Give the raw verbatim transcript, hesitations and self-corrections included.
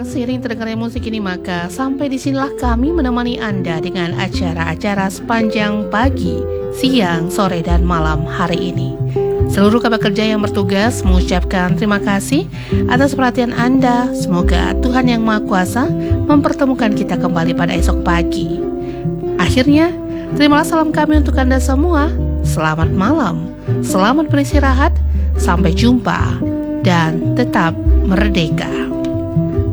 seiring terdengarnya musik ini maka sampai disinilah kami menemani Anda dengan acara-acara sepanjang pagi, siang, sore, dan malam hari ini. Seluruh kabar kerja yang bertugas mengucapkan terima kasih atas perhatian Anda. Semoga Tuhan Yang Maha Kuasa mempertemukan kita kembali pada esok pagi. Akhirnya, terimalah salam kami untuk Anda semua. Selamat malam, selamat beristirahat, sampai jumpa, dan tetap merdeka.